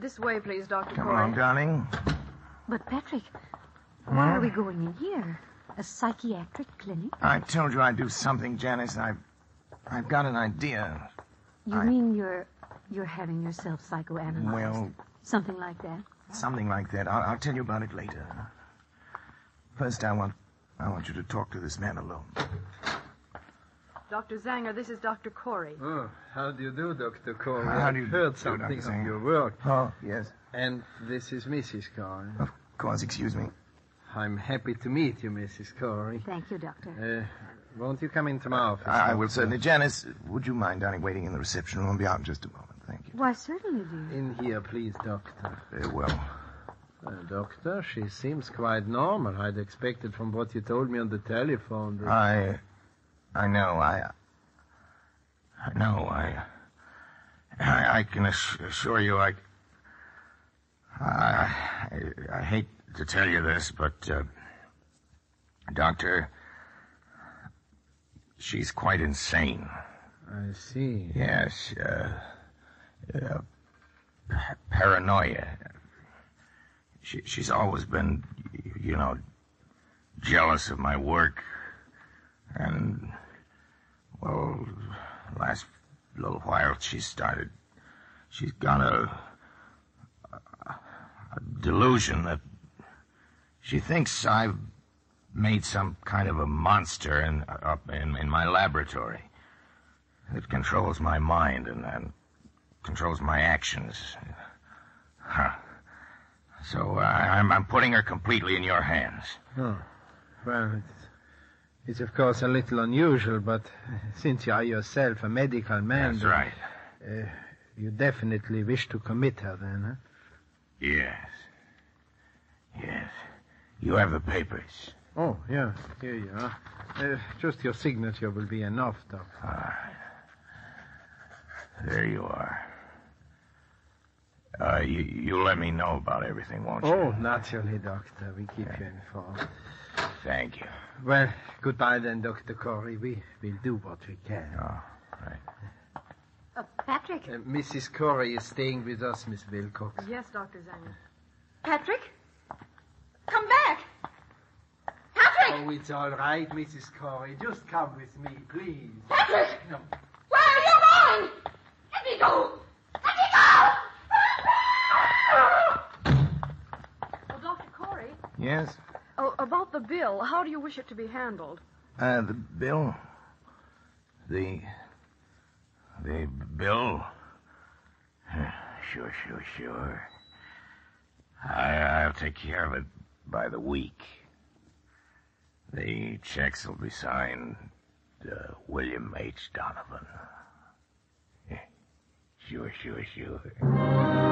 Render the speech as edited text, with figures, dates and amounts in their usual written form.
This way, please, Dr. Come Corey. along, darling. But, Patrick, why are we going in here? A psychiatric clinic? I told you I'd do something, Janice. I've got an idea. You mean you're having yourself psychoanalyzed? Well... Something like that? Something like that. I'll tell you about it later. First, I want you to talk to this man alone. Dr. Zanger, this is Dr. Corey. Oh, how do you do, Dr. Corey? How do you I've heard do, something Dr. of Zanger? your work. Oh, yes. And this is Mrs. Corey. Of course, excuse me. I'm happy to meet you, Mrs. Corey. Thank you, Doctor. Won't you come into my office? I will certainly. Janice, would you mind, darling, waiting in the reception room? I'll be out in just a moment. Thank you. Why, certainly, dear. In here, please, Doctor. Very well. Doctor, she seems quite normal. I'd expected from what you told me on the telephone that... I know. I can assure you I hate to tell you this, but, Doctor, she's quite insane. I see. Yes, paranoia. She's always been, jealous of my work. And, well, last little while she's got a delusion that she thinks I've made some kind of a monster up in my laboratory. It controls my mind and controls my actions. So I'm putting her completely in your hands. Oh, well, it's of course a little unusual, but since you are yourself a medical man... That's right. You definitely wish to commit her then, huh? Yes. You have the papers. Oh, yeah, here you are. Just your signature will be enough, Doctor. All right. There you are. You let me know about everything, won't you? Oh, naturally, Doctor. We keep you informed. Thank you. Well, goodbye then, Dr. Corey. We'll do what we can. Oh, right. Patrick? Mrs. Corey is staying with us, Miss Wilcox. Yes, Dr. Zanger. Patrick? Come back! Patrick! Oh, it's all right, Mrs. Corey. Just come with me, please. Patrick! No. Where are you going? Let me go! Let me go! Well, Dr. Corey, Yes? about the bill, how do you wish it to be handled? The bill? The bill? Sure. I'll take care of it by the week. The checks will be signed William H. Donovan. Sure.